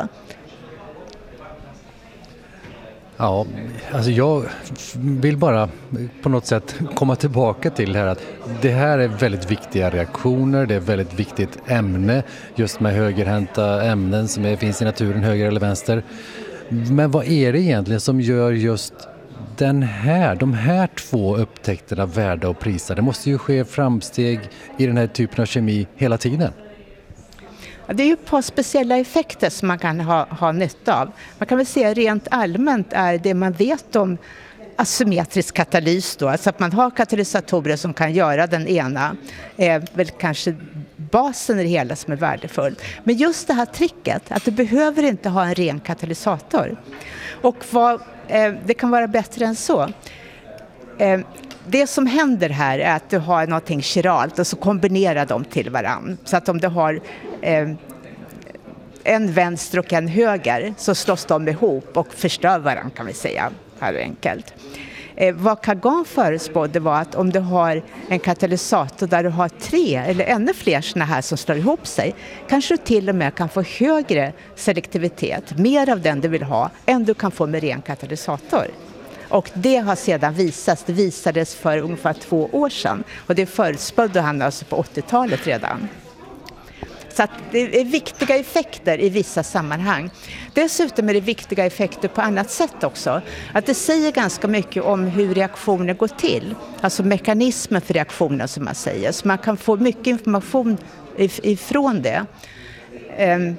Ja, alltså jag vill bara på något sätt komma tillbaka till här att det här är väldigt viktiga reaktioner, det är väldigt viktigt ämne just med högerhänta ämnen som är, finns i naturen, höger eller vänster. Men vad är det egentligen som gör just den här, de här två upptäckterna värda och prisa? Det måste ju ske framsteg i den här typen av kemi hela tiden. Det är ju ett par speciella effekter som man kan ha, ha nytta av. Man kan väl säga rent allmänt är det man vet om asymmetrisk katalys då, alltså att man har katalysatorer som kan göra den ena, är väl kanske basen i det hela som är värdefull. Men just det här tricket att du behöver inte ha en ren katalysator. Och vad, eh, det kan vara bättre än så. Eh, Det som händer här är att du har någonting chiralt och så kombinerar de till varann. Så att om du har eh, en vänster och en höger så slås de ihop och förstör varann kan vi säga, här enkelt. Eh, vad Cagan förespådde var att om du har en katalysator där du har tre eller ännu fler såna här som slår ihop sig, kanske du till och med kan få högre selektivitet, mer av den du vill ha, än du kan få med ren katalysator. Och det har sedan visats, det visades för ungefär två år sedan. Och det förutspådde han alltså på åttiotalet redan. Så att det är viktiga effekter i vissa sammanhang. Dessutom är det viktiga effekter på annat sätt också. Att det säger ganska mycket om hur reaktioner går till. Alltså mekanismen för reaktionen som man säger. Så man kan få mycket information ifrån det. Um,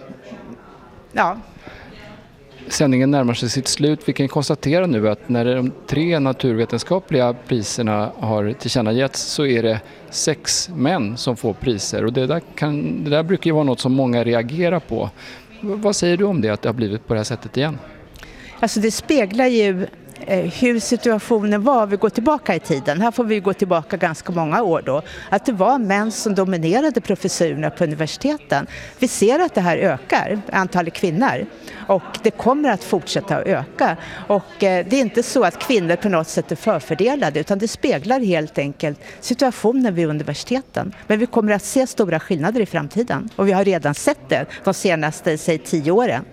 ja. Sändningen närmar sig sitt slut. Vi kan konstatera nu att när de tre naturvetenskapliga priserna har tillkännagetts så är det sex män som får priser. Och det där, kan, det där brukar ju vara något som många reagerar på. Vad säger du om det, att det har blivit på det här sättet igen? Alltså det speglar ju hur situationen var. Vi går tillbaka i tiden. Här får vi gå tillbaka ganska många år då. Att det var män som dominerade professurerna på universiteten. Vi ser att det här ökar, antalet kvinnor. Och det kommer att fortsätta att öka. Och det är inte så att kvinnor på något sätt är förfördelade, utan det speglar helt enkelt situationen vid universiteten. Men vi kommer att se stora skillnader i framtiden. Och vi har redan sett det de senaste, säg, tio åren.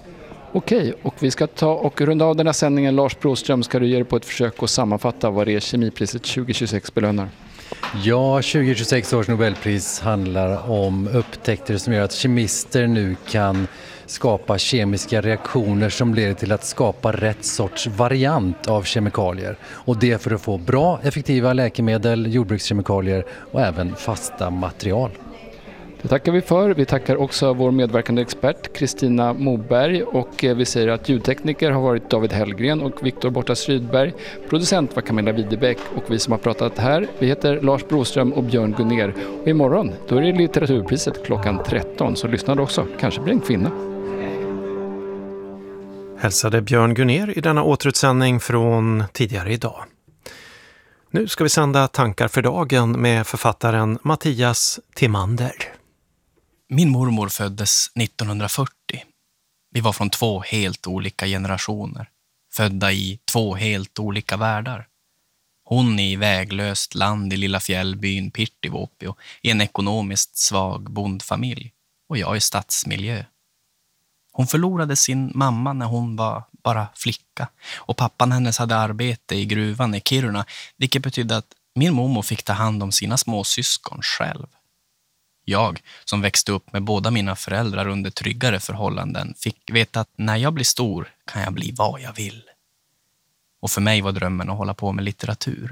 Okej, och vi ska ta och runda av den här sändningen. Lars Broström, ska du ge dig på ett försök att sammanfatta vad det är kemipriset tjugo tjugosex belönar? Ja, tjugo tjugosex års Nobelpris handlar om upptäckter som gör att kemister nu kan skapa kemiska reaktioner som leder till att skapa rätt sorts variant av kemikalier. Och det för att få bra, effektiva läkemedel, jordbrukskemikalier och även fasta material. Det tackar vi för. Vi tackar också vår medverkande expert Kristina Moberg, och vi säger att ljudtekniker har varit David Hellgren och Viktor Bortas Rydberg. Producent var Camilla Widebäck, och vi som har pratat här, vi heter Lars Broström och Björn Gunner. Och imorgon, då är det litteraturpriset klockan tretton, så lyssna också. Kanske blir en kvinna. hälsade Björn Gunner i denna återutsändning från tidigare idag. Nu ska vi sända tankar för dagen med författaren Mattias Timander. Min mormor föddes nittonhundrafyrtio. Vi var från två helt olika generationer, födda i två helt olika världar. Hon i väglöst land i lilla fjällbyn Pirtivuopio i en ekonomiskt svag bondfamilj och jag i stadsmiljö. Hon förlorade sin mamma när hon var bara flicka och pappan hennes hade arbete i gruvan i Kiruna, vilket betydde att min mormor fick ta hand om sina små syskon själv. Jag, som växte upp med båda mina föräldrar under tryggare förhållanden, fick veta att när jag blir stor kan jag bli vad jag vill. Och för mig var drömmen att hålla på med litteratur.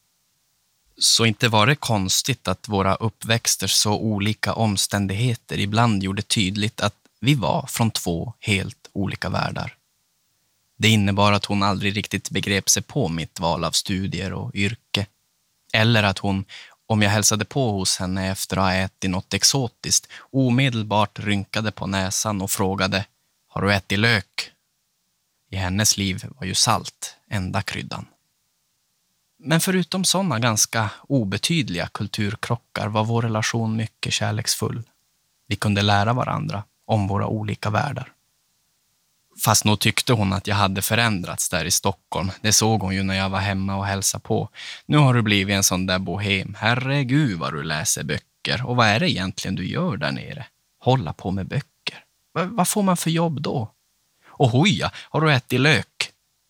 Så inte var det konstigt att våra uppväxter så olika omständigheter ibland gjorde tydligt att vi var från två helt olika världar. Det innebar att hon aldrig riktigt begrep sig på mitt val av studier och yrke. Eller att hon, om jag hälsade på hos henne efter att ha ätit något exotiskt, omedelbart rynkade på näsan och frågade: har du ätit lök? I hennes liv var ju salt enda kryddan. Men förutom sådana ganska obetydliga kulturkrockar var vår relation mycket kärleksfull. Vi kunde lära varandra om våra olika världar. Fast nog tyckte hon att jag hade förändrats där i Stockholm. Det såg hon ju när jag var hemma och hälsade på. Nu har du blivit en sån där bohem. Herregud vad du läser böcker. Och vad är det egentligen du gör där nere? Hålla på med böcker. V- vad får man för jobb då? Och hoja, har du ätit lök?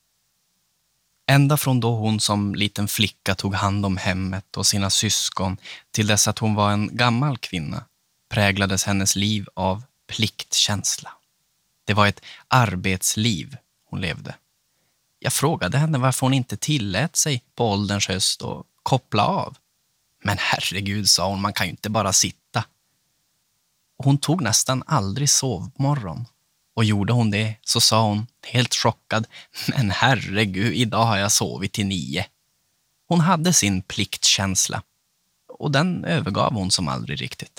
Ända från då hon som liten flicka tog hand om hemmet och sina syskon till dess att hon var en gammal kvinna präglades hennes liv av pliktkänsla. Det var ett arbetsliv hon levde. Jag frågade henne varför hon inte tillät sig på ålderns höst och koppla av. Men herregud, sa hon, man kan ju inte bara sitta. Hon tog nästan aldrig sovmorgon. Och gjorde hon det så sa hon helt chockad: men herregud, idag har jag sovit till nio. Hon hade sin pliktkänsla. Och den övergav hon som aldrig riktigt.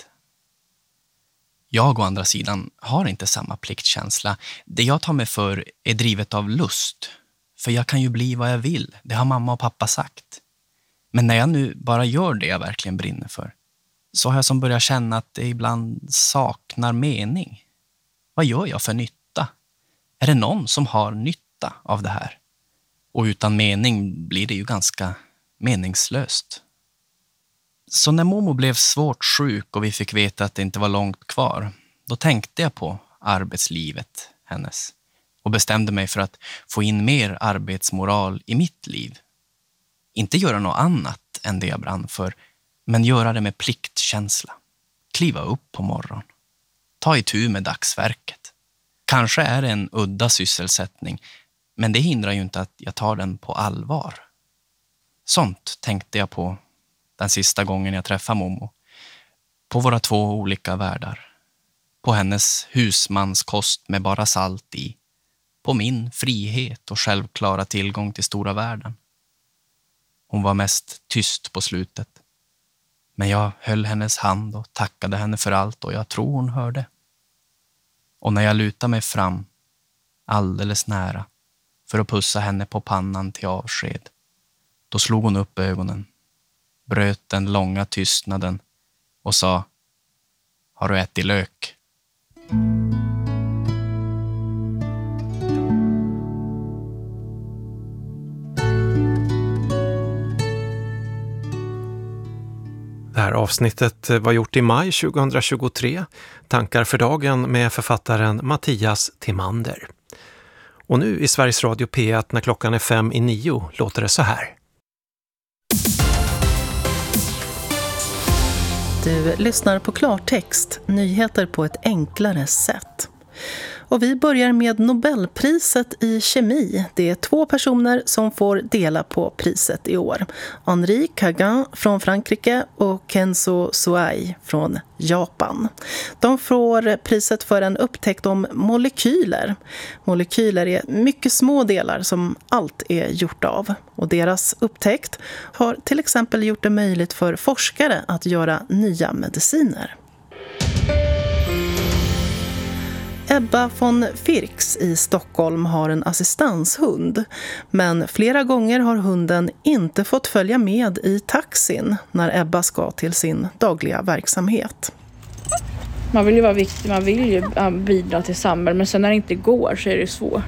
Jag å andra sidan har inte samma pliktkänsla. Det jag tar mig för är drivet av lust. För jag kan ju bli vad jag vill. Det har mamma och pappa sagt. Men när jag nu bara gör det jag verkligen brinner för, så har jag som börjat känna att det ibland saknar mening. Vad gör jag för nytta? Är det någon som har nytta av det här? Och utan mening blir det ju ganska meningslöst. Så när Momo blev svårt sjuk och vi fick veta att det inte var långt kvar, då tänkte jag på arbetslivet hennes och bestämde mig för att få in mer arbetsmoral i mitt liv. Inte göra något annat än det jag brann för, men göra det med pliktkänsla. Kliva upp på morgon. Ta itu med dagsverket. Kanske är det en udda sysselsättning, men det hindrar ju inte att jag tar den på allvar. Sånt tänkte jag på den sista gången jag träffade Momo. På våra två olika världar. På hennes husmanskost med bara salt i. På min frihet och självklara tillgång till stora världen. Hon var mest tyst på slutet. Men jag höll hennes hand och tackade henne för allt och jag tror hon hörde. Och när jag lutade mig fram, alldeles nära, för att pussa henne på pannan till avsked, då slog hon upp ögonen, bröt den långa tystnaden och sa: har du ätit lök? Det här avsnittet var gjort i maj tjugohundratjugotre. Tankar för dagen med författaren Mattias Timander. Och nu i Sveriges Radio P ett när klockan är fem i nio låter det så här. Du lyssnar på klartext, nyheter på ett enklare sätt. Och vi börjar med Nobelpriset i kemi. Det är två personer som får dela på priset i år. Henri Cagin från Frankrike och Kenzo Suai från Japan. De får priset för en upptäckt om molekyler. Molekyler är mycket små delar som allt är gjort av. Och deras upptäckt har till exempel gjort det möjligt för forskare att göra nya mediciner. Ebba von Firks i Stockholm har en assistanshund, men flera gånger har hunden inte fått följa med i taxin när Ebba ska till sin dagliga verksamhet. Man vill ju vara viktig, man vill ju bidra till samhället, men sen när det inte går så är det svårt.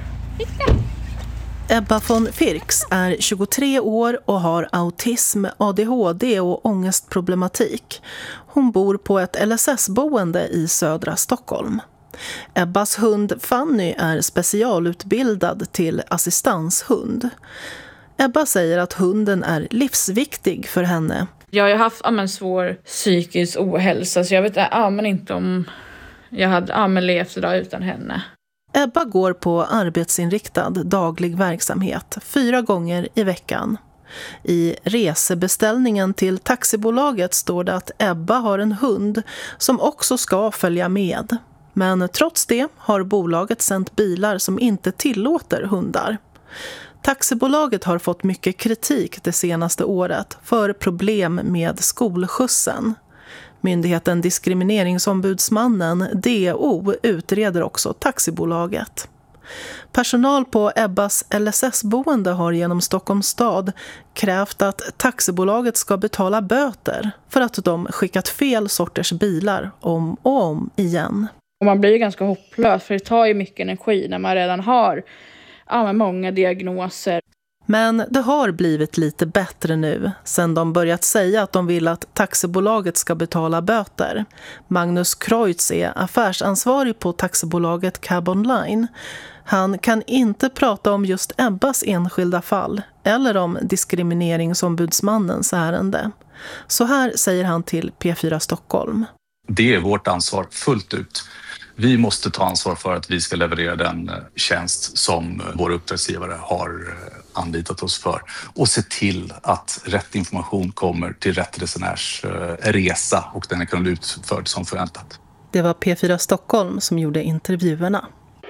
Ebba von Firks är tjugotre år och har autism, A D H D och ångestproblematik. Hon bor på ett L S S-boende i södra Stockholm. Ebbas hund Fanny är specialutbildad till assistanshund. Ebba säger att hunden är livsviktig för henne. Jag har haft ja, men, svår psykisk ohälsa, så jag vet ja, men inte om jag hade ja, men, levt idag utan henne. Ebba går på arbetsinriktad daglig verksamhet fyra gånger i veckan. I resebeställningen till taxibolaget står det att Ebba har en hund som också ska följa med. Men trots det har bolaget sänt bilar som inte tillåter hundar. Taxibolaget har fått mycket kritik det senaste året för problem med skolskjutsen. Myndigheten Diskrimineringsombudsmannen D O utreder också taxibolaget. Personal på Ebbas L S S-boende har genom Stockholms stad krävt att taxibolaget ska betala böter för att de skickat fel sorters bilar om och om igen. Och man blir ju ganska hopplös, för det tar ju mycket energi när man redan har ja, många diagnoser. Men det har blivit lite bättre nu sedan de börjat säga att de vill att taxibolaget ska betala böter. Magnus Kreutz är affärsansvarig på taxibolaget Cab Online. Han kan inte prata om just Ebbas enskilda fall eller om diskrimineringsombudsmannens ärende. Så här säger han till P fyra Stockholm. Det är vårt ansvar fullt ut. Vi måste ta ansvar för att vi ska leverera den tjänst som våra uppdragsgivare har anlitat oss för och se till att rätt information kommer till rätt resenärs resa och den är kunnat bli utförd som förväntat. Det var P fyra Stockholm som gjorde intervjuerna.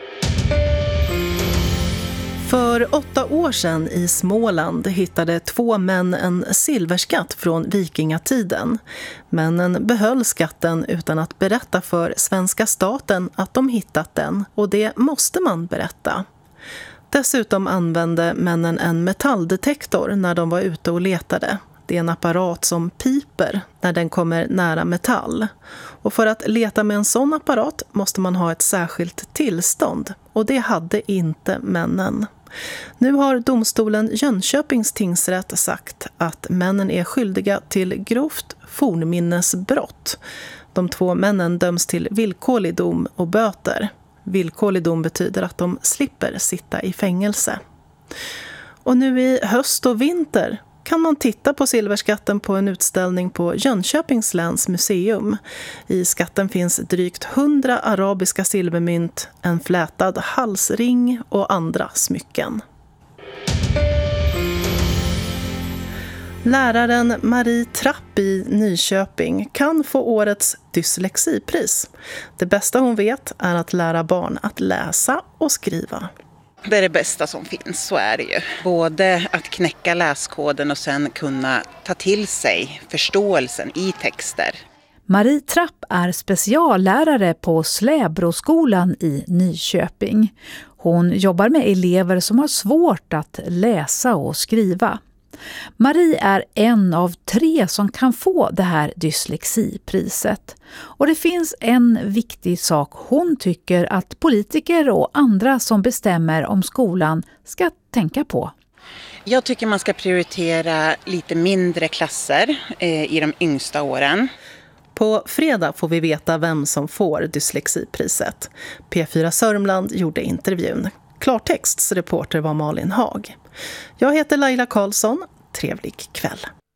För åtta år sedan i Småland hittade två män en silverskatt från vikingatiden. Männen behöll skatten utan att berätta för svenska staten att de hittat den, och det måste man berätta. Dessutom använde männen en metalldetektor när de var ute och letade. Det är en apparat som piper när den kommer nära metall. Och för att leta med en sån apparat måste man ha ett särskilt tillstånd, och det hade inte männen. Nu har domstolen Jönköpings tingsrätt sagt att männen är skyldiga till grovt fornminnesbrott. De två männen döms till villkorlig dom och böter. Villkorlig dom betyder att de slipper sitta i fängelse. Och nu i höst och vinter kan man titta på silverskatten på en utställning på Jönköpings läns museum. I skatten finns drygt hundra arabiska silvermynt, en flätad halsring och andra smycken. Läraren Marie Trapp i Nyköping kan få årets dyslexipris. Det bästa hon vet är att lära barn att läsa och skriva. Det är det bästa som finns, så är det ju. Både att knäcka läskoden och sen kunna ta till sig förståelsen i texter. Marie Trapp är speciallärare på Släbroskolan i Nyköping. Hon jobbar med elever som har svårt att läsa och skriva. Marie är en av tre som kan få det här dyslexipriset. Och det finns en viktig sak hon tycker att politiker och andra som bestämmer om skolan ska tänka på. Jag tycker man ska prioritera lite mindre klasser eh, i de yngsta åren. På fredag får vi veta vem som får dyslexipriset. P fyra Sörmland gjorde intervjun. Klartexts reporter var Malin Hag. Jag heter Laila Karlsson. Trevlig kväll.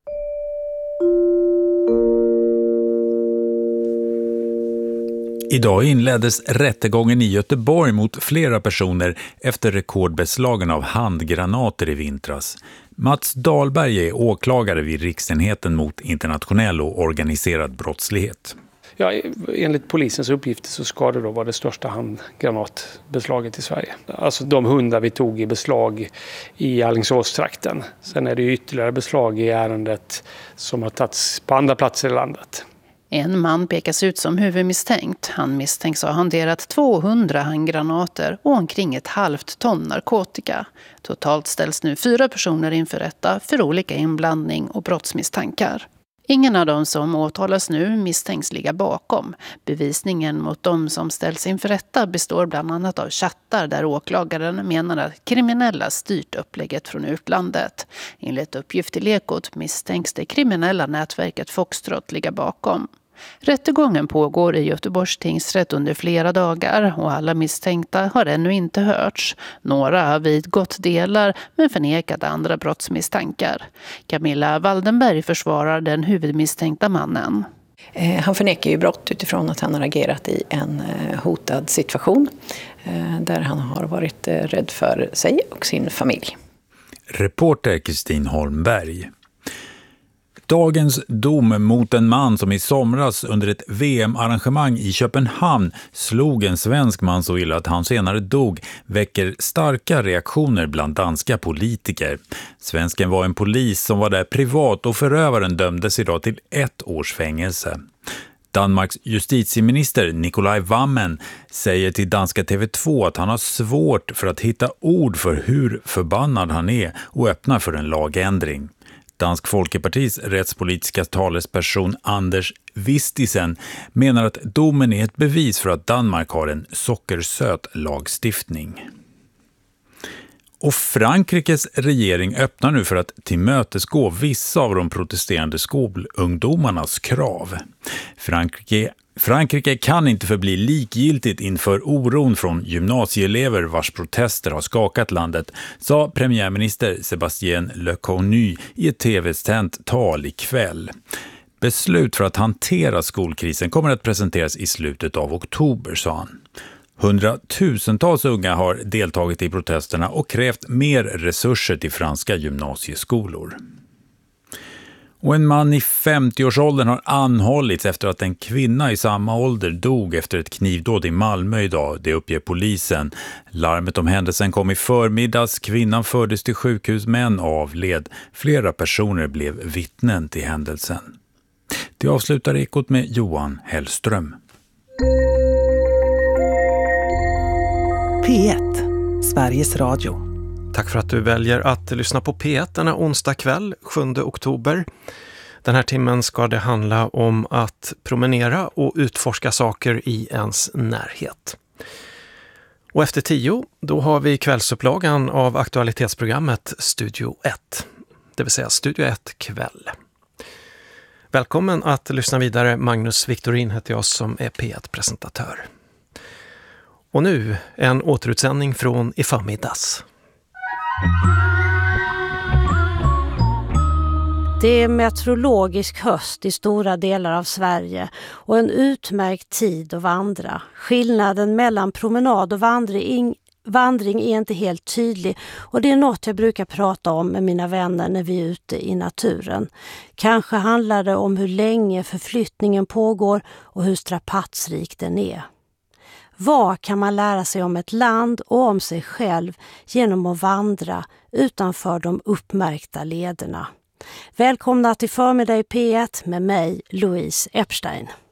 Idag inleddes rättegången i Göteborg mot flera personer efter rekordbeslagen av handgranater i vintras. Mats Dahlberg är åklagare vid Riksenheten mot internationell och organiserad brottslighet. Ja, enligt polisens uppgifter så ska det då vara det största handgranatbeslaget i Sverige. Alltså de hundar vi tog i beslag i Alingsåstrakten. Sen är det ytterligare beslag i ärendet som har tagits på andra platser i landet. En man pekas ut som huvudmisstänkt. Han misstänks ha hanterat tvåhundra handgranater och omkring ett halvt ton narkotika. Totalt ställs nu fyra personer inför rätta för olika inblandning och brottsmisstankar. Ingen av dem som åtalas nu misstänks ligga bakom. Bevisningen mot dem som ställs inför rätta består bland annat av chattar där åklagaren menar att kriminella styrt upplägget från utlandet. Enligt uppgift till Ekot misstänks det kriminella nätverket Foxtrot ligga bakom. Rättegången pågår i Göteborgs tingsrätt under flera dagar och alla misstänkta har ännu inte hörts. Några har vidgått delar men förnekat andra brottsmisstankar. Camilla Waldenberg försvarar den huvudmisstänkta mannen. Eh, han förnekar ju brott utifrån att han har agerat i en eh, hotad situation eh, där han har varit eh, rädd för sig och sin familj. Reporter Kristin Holmberg. Dagens dom mot en man som i somras under ett V M-arrangemang i Köpenhamn slog en svensk man så illa att han senare dog väcker starka reaktioner bland danska politiker. Svensken var en polis som var där privat och förövaren dömdes idag till ett års fängelse. Danmarks justitieminister Nikolaj Wammen säger till danska T V två att han har svårt för att hitta ord för hur förbannad han är och öppnar för en lagändring. Dansk Folkepartis rättspolitiska talesperson Anders Vistisen menar att domen är ett bevis för att Danmark har en sockersöt lagstiftning. Och Frankrikes regering öppnar nu för att tillmötesgå vissa av de protesterande skolungdomarnas krav. Frankrike Frankrike kan inte förbli likgiltigt inför oron från gymnasieelever vars protester har skakat landet, sa premiärminister Sébastien Lecornu i ett tv-sänt tal ikväll. Beslut för att hantera skolkrisen kommer att presenteras i slutet av oktober, sa han. Hundratusentals unga har deltagit i protesterna och krävt mer resurser till franska gymnasieskolor. Och en man i femtioårsåldern har anhållits efter att en kvinna i samma ålder dog efter ett knivdåd i Malmö idag, det uppger polisen. Larmet om händelsen kom i förmiddags. Kvinnan fördes till sjukhus men avled. Flera personer blev vittnen till händelsen. Det avslutar Ekot med Johan Hellström. P ett, Sveriges Radio. Tack för att du väljer att lyssna på P ett denna onsdag kväll, sjunde oktober. Den här timmen ska det handla om att promenera och utforska saker i ens närhet. Och efter tio, då har vi kvällsupplagan av aktualitetsprogrammet Studio ett, det vill säga Studio ett kväll. Välkommen att lyssna vidare. Magnus Victorin heter jag som är P ett-presentatör. Och nu en återutsändning från i förmiddags. Det är meteorologisk höst i stora delar av Sverige och en utmärkt tid att vandra. Skillnaden mellan promenad och vandring, vandring är inte helt tydlig och det är något jag brukar prata om med mina vänner när vi är ute i naturen. Kanske handlar det om hur länge förflyttningen pågår och hur strapatsrik den är. Vad kan man lära sig om ett land och om sig själv genom att vandra utanför de uppmärkta lederna? Välkomna till förmiddag i P ett med mig, Louise Epstein.